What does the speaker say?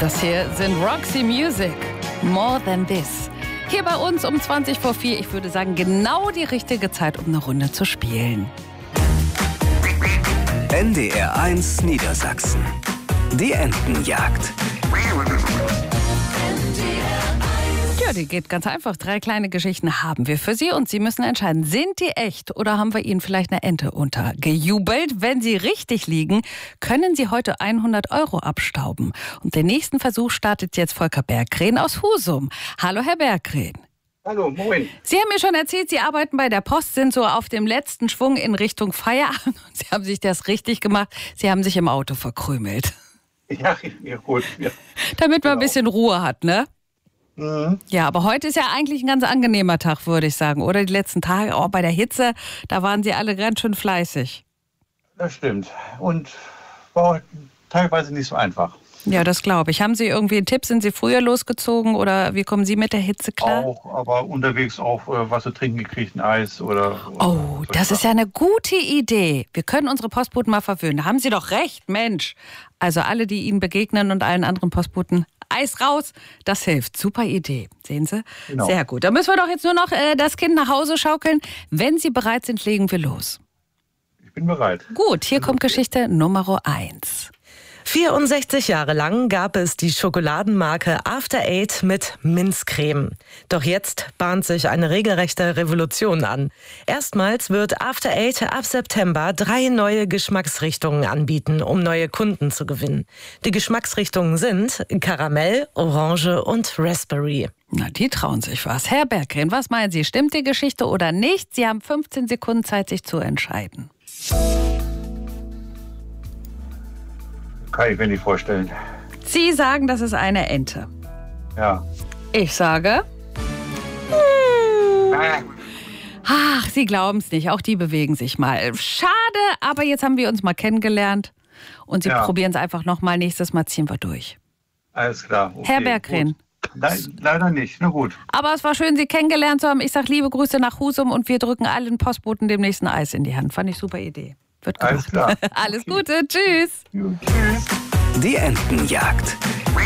Das hier sind Roxy Music, More Than This. Hier bei uns um 20 vor 4, ich würde sagen, genau die richtige Zeit, um eine Runde zu spielen. NDR 1 Niedersachsen. Die Entenjagd. Ja, die geht ganz einfach. 3 kleine Geschichten haben wir für Sie und Sie müssen entscheiden, sind die echt oder haben wir Ihnen vielleicht eine Ente untergejubelt? Wenn Sie richtig liegen, können Sie heute 100 € abstauben. Und den nächsten Versuch startet jetzt Volker Berggren aus Husum. Hallo, Herr Berggren. Hallo, moin. Sie haben mir schon erzählt, Sie arbeiten bei der Post, sind so auf dem letzten Schwung in Richtung Feierabend. Und Sie haben sich das richtig gemacht. Sie haben sich im Auto verkrümelt. Ja, gut. Ja. Damit man ein bisschen Ruhe hat, ne? Mhm. Ja, aber heute ist ja eigentlich ein ganz angenehmer Tag, würde ich sagen. Oder die letzten Tage, auch bei der Hitze, da waren Sie alle ganz schön fleißig. Das stimmt. Und war teilweise nicht so einfach. Ja, das glaube ich. Haben Sie irgendwie einen Tipp? Sind Sie früher losgezogen oder wie kommen Sie mit der Hitze klar? Auch, aber unterwegs auch was zu trinken gekriegt, ein Eis oder... Oh, das ist ja eine gute Idee. Wir können unsere Postboten mal verwöhnen. Da haben Sie doch recht, Mensch. Also alle, die Ihnen begegnen und allen anderen Postboten, Eis raus, das hilft. Super Idee. Sehen Sie? Genau. Sehr gut. Dann müssen wir doch jetzt nur noch das Kind nach Hause schaukeln. Wenn Sie bereit sind, legen wir los. Ich bin bereit. Gut, hier kommt Geschichte Nummer 1. 64 Jahre lang gab es die Schokoladenmarke After Eight mit Minzcreme. Doch jetzt bahnt sich eine regelrechte Revolution an. Erstmals wird After Eight ab September 3 neue Geschmacksrichtungen anbieten, um neue Kunden zu gewinnen. Die Geschmacksrichtungen sind Karamell, Orange und Raspberry. Na, die trauen sich was. Herr Berggren, was meinen Sie? Stimmt die Geschichte oder nicht? Sie haben 15 Sekunden Zeit, sich zu entscheiden. Kann ich mir nicht vorstellen. Sie sagen, das ist eine Ente. Ja. Ich sage... Ach, Sie glauben es nicht. Auch die bewegen sich mal. Schade, aber jetzt haben wir uns mal kennengelernt. Und Sie probieren es einfach nochmal. Nächstes Mal ziehen wir durch. Alles klar. Okay, Herr Berggren. Nein, leider nicht. Na gut. Aber es war schön, Sie kennengelernt zu haben. Ich sage liebe Grüße nach Husum und wir drücken allen Postboten demnächst ein Eis in die Hand. Fand ich super Idee. Wird gemacht. Alles klar. Alles Gute. Tschüss. Gut, tschüss. Die Entenjagd.